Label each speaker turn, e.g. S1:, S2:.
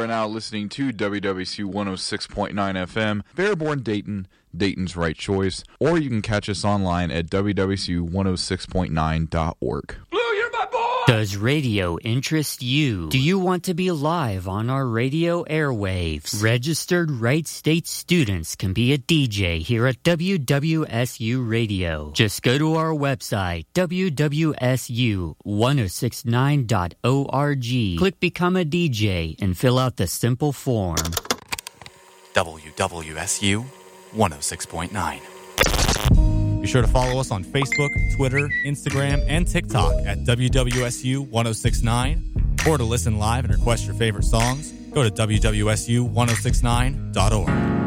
S1: are now listening to WWSU 106.9 FM, Fairborn, Dayton, Dayton's right choice, or you can catch us online at wwsu106.9.org.
S2: Does radio interest you? Do you want to be live on our radio airwaves? Registered Wright State students can be a DJ here at WWSU Radio. Just go to our website, wwsu1069.org. Click Become a DJ and fill out the simple form.
S3: WWSU 106.9.
S4: Be sure to follow us on Facebook, Twitter, Instagram, and TikTok at WWSU 1069. Or to listen live and request your favorite songs, go to WWSU1069.org.